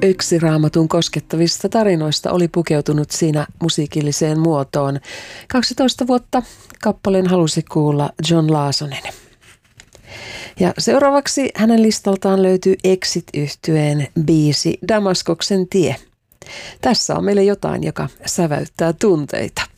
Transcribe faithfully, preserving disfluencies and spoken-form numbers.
Yksi Raamatun koskettavista tarinoista oli pukeutunut siinä musiikilliseen muotoon. kaksitoista vuotta kappaleen halusi kuulla John Laasonen. Ja seuraavaksi hänen listaltaan löytyy Exit-yhtyeen biisi Damaskoksen tie. Tässä on meille jotain, joka säväyttää tunteita.